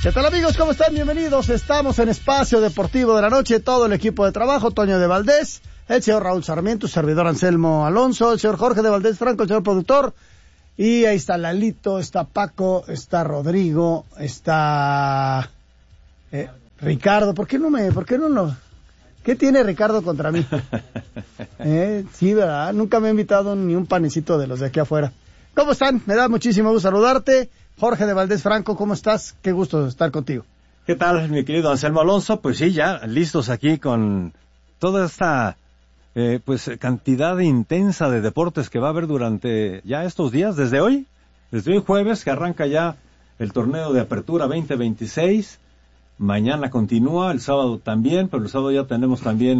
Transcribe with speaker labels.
Speaker 1: ¿Qué tal, amigos? ¿Cómo están? Bienvenidos. Estamos en Espacio Deportivo de la Noche. Todo el equipo de trabajo, Toño de Valdés, el señor Raúl Sarmiento, servidor Anselmo Alonso, el señor Jorge de Valdés Franco, el señor productor. Y ahí está Lalito, está Paco, está Rodrigo, está Ricardo. ¿Qué tiene Ricardo contra mí? Sí, ¿verdad? Nunca me ha invitado ni un panecito de los de aquí afuera. ¿Cómo están? Me da muchísimo gusto saludarte. Jorge de Valdés Franco, ¿cómo estás? Qué gusto estar contigo.
Speaker 2: ¿Qué tal, mi querido Anselmo Alonso? Pues sí, ya listos aquí con toda esta cantidad intensa de deportes que va a haber durante ya estos días, desde hoy jueves, que arranca ya el torneo de apertura 2026. Mañana continúa, el sábado también, pero el sábado ya tenemos también